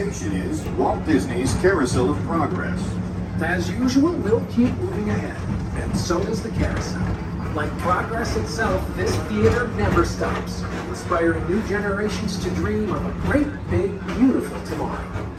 destination is Walt Disney's Carousel of Progress. As usual, we'll keep moving ahead, and so does the carousel. Like progress itself, this theater never stops, inspiring new generations to dream of a great, big, beautiful tomorrow.